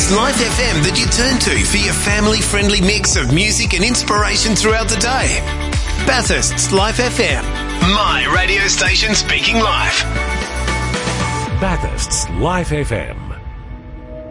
It's Life FM that you turn to for your family-friendly mix of music and inspiration throughout the day. Bathurst's Life FM. My radio station speaking life. Bathurst's Life FM.